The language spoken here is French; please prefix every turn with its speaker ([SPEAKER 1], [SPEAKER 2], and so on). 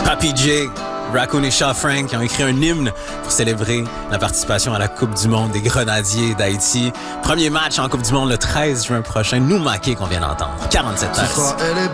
[SPEAKER 1] Papi J, Raccoon et Shaw Frank qui ont écrit un hymne pour célébrer la participation à la Coupe du monde des Grenadiers d'Haïti. Premier match en Coupe du monde le 13 juin prochain. Nous manquer qu'on vient d'entendre. 47 heures.